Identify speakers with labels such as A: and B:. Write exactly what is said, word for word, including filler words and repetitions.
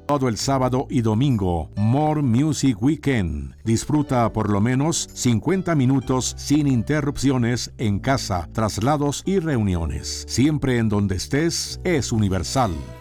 A: Todo el sábado y domingo, More Music Weekend. Disfruta por lo menos cincuenta minutos sin interrupciones en casa, traslados y reuniones. Siempre en donde estés es Universal.